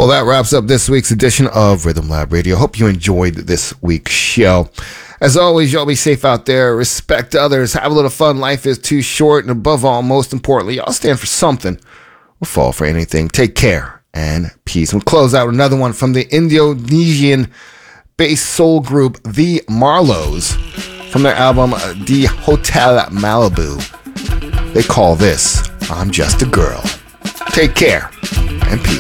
Well, that wraps up this week's edition of Rhythm Lab Radio. Hope you enjoyed this week's show. As always, y'all be safe out there. Respect others. Have a little fun. Life is too short. And above all, most importantly, y'all stand for something or fall for anything. Take care and peace. We'll close out with another one from the Indonesian-based soul group The Marlows from their album The Hotel Malibu. They call this I'm Just a Girl. Take care and peace.